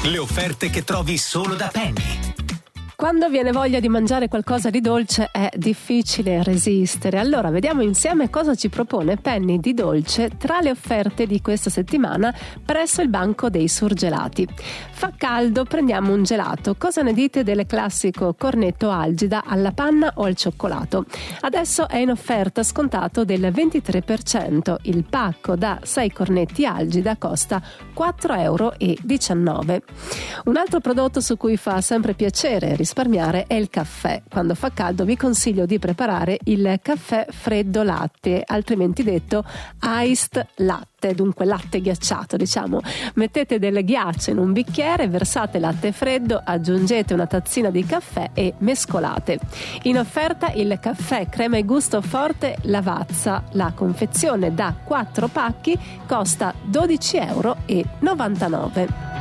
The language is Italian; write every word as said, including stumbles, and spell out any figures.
Le offerte che trovi solo da Penny. Quando viene voglia di mangiare qualcosa di dolce è difficile resistere. Allora vediamo insieme cosa ci propone Penny di dolce tra le offerte di questa settimana presso il banco dei surgelati. Fa caldo, prendiamo un gelato. Cosa ne dite del classico cornetto algida alla panna o al cioccolato? Adesso è in offerta scontato del ventitré per cento. Il pacco da sei cornetti algida costa quattro virgola diciannove euro. Un altro prodotto su cui fa sempre piacere risparmiare è il caffè. Quando fa caldo vi consiglio di preparare il caffè freddo latte, altrimenti detto iced latte, dunque latte ghiacciato, diciamo. Mettete del ghiaccio in un bicchiere, versate latte freddo, aggiungete una tazzina di caffè e mescolate. In offerta il caffè crema e gusto forte Lavazza. La confezione da quattro pacchi costa dodici virgola novantanove euro.